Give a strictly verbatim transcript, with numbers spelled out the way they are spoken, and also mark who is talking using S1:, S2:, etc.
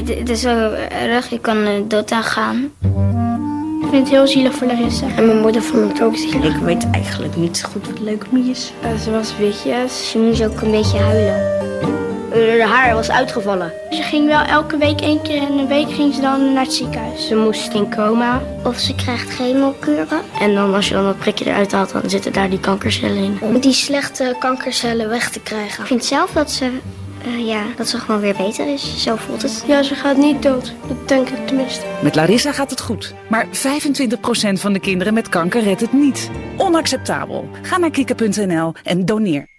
S1: het is zo erg. Je kan er dood aan gaan.
S2: Ik vind het heel zielig voor Larissa.
S1: En mijn moeder vond het ook zielig.
S3: Ik weet eigenlijk niet zo goed wat leukemie is.
S2: Uh, ze was witjes.
S1: Ze moest ook een beetje huilen.
S3: Haar haar was uitgevallen.
S2: Ze ging wel elke week, één keer in de week ging ze dan naar het ziekenhuis.
S3: Ze moest in coma.
S1: Of ze krijgt chemokuren.
S3: En dan als je dan dat prikje eruit haalt, dan zitten daar die kankercellen in.
S1: Om die slechte kankercellen weg te krijgen. Ik vind zelf dat ze, uh, ja, dat ze gewoon weer beter is. Zo voelt het.
S2: Ja, ze gaat niet dood. Dat denk ik tenminste.
S4: Met Larissa gaat het goed. Maar vijfentwintig procent van de kinderen met kanker redt het niet. Onacceptabel. Ga naar kikker punt n l en doneer.